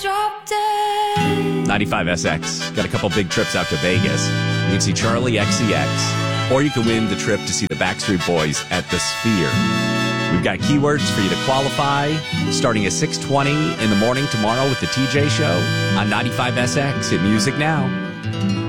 drop dead. 95SX. Got a couple big trips out to Vegas. You can see Charlie XCX, or you can win the trip to see the Backstreet Boys at the Sphere. We've got keywords for you to qualify starting at 6:20 in the morning tomorrow with the TJ Show on 95SX. Hit music now.